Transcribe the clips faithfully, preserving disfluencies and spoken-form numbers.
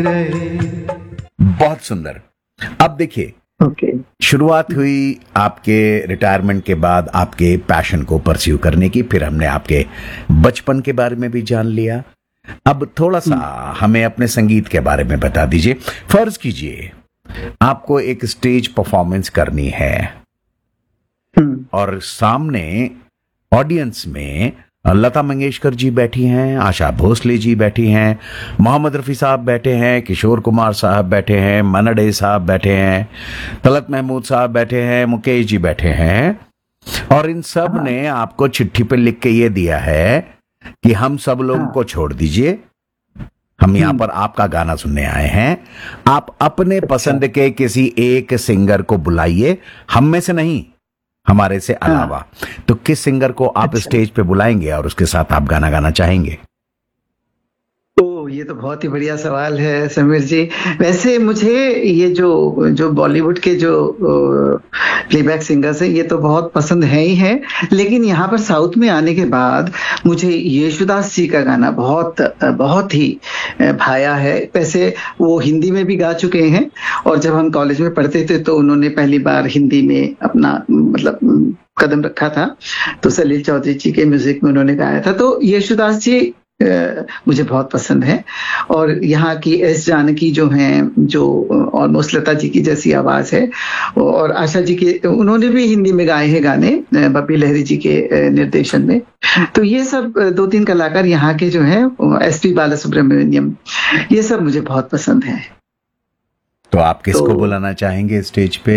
बहुत सुंदर। अब देखिए, ओके शुरुआत हुई आपके रिटायरमेंट के बाद आपके पैशन को परस्यू करने की, फिर हमने आपके बचपन के बारे में भी जान लिया। अब थोड़ा सा हमें अपने संगीत के बारे में बता दीजिए। फर्ज कीजिए आपको एक स्टेज परफॉर्मेंस करनी है हम्म, और सामने ऑडियंस में लता मंगेशकर जी बैठी हैं, आशा भोसले जी बैठी हैं, मोहम्मद रफी साहब बैठे हैं, किशोर कुमार साहब बैठे हैं, मन्ना डे साहब बैठे हैं, तलत महमूद साहब बैठे हैं, मुकेश जी बैठे हैं, और इन सब ने आपको चिट्ठी पे लिख के ये दिया है कि हम सब लोगों को छोड़ दीजिए, हम यहाँ पर आपका गाना सुनने आए हैं, आप अपने पसंद के किसी एक सिंगर को बुलाइए, हम में से नहीं, हमारे से अलावा। तो किस सिंगर को आप अच्छा। स्टेज पे बुलाएंगे और उसके साथ आप गाना गाना चाहेंगे? ओ, ये तो बहुत ही बढ़िया सवाल है समीर जी। वैसे मुझे ये जो जो बॉलीवुड के जो प्लेबैक सिंगर्स हैं ये तो बहुत पसंद है ही है, लेकिन यहाँ पर साउथ में आने के बाद मुझे येशुदास जी का गाना बहुत बहुत ही भाया है। वैसे वो हिंदी में भी गा चुके हैं, और जब हम कॉलेज में पढ़ते थे तो उन्होंने पहली बार हिंदी में अपना मतलब कदम रखा था, तो सलील चौधरी जी के म्यूजिक में उन्होंने गाया था। तो येशुदास जी अ, मुझे बहुत पसंद है। और यहाँ की एस जानकी जो हैं, जो ऑलमोस्ट लता जी की जैसी आवाज है, और आशा जी के उन्होंने भी हिंदी में गाए हैं गाने अ, बप्पी लहरी जी के अ, निर्देशन में। तो ये सब अ, दो तीन कलाकार यहाँ के जो हैं, एस पी बालासुब्रमण्यम, ये सब मुझे बहुत पसंद है। तो आप किसको तो बुलाना चाहेंगे स्टेज पे?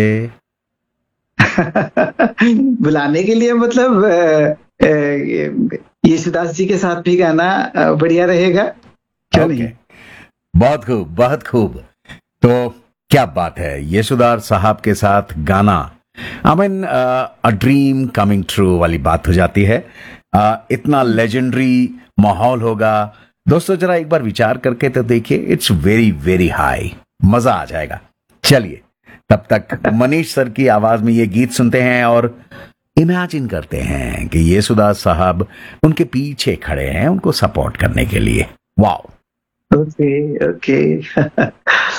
बुलाने के लिए मतलब अ, अ, येशुदास जी के साथ भी गाना अ, बढ़िया रहेगा, क्यों ओके, नहीं। बहुत खूब, बहुत खूब। तो क्या बात है, येसुदास साहब के साथ गाना, I mean a dream coming true वाली बात हो जाती है। अ, इतना लेजेंडरी माहौल होगा। दोस्तों जरा एक बार विचार करके तो देखिए, इट्स वेरी वेरी हाई, मजा आ जाएगा। चलिए, तब तक मनीष सर की आवाज में ये गीत सुनते हैं और इमेजिन करते हैं कि येसुदास साहब उनके पीछे खड़े हैं उनको सपोर्ट करने के लिए। वाओ। Okay okay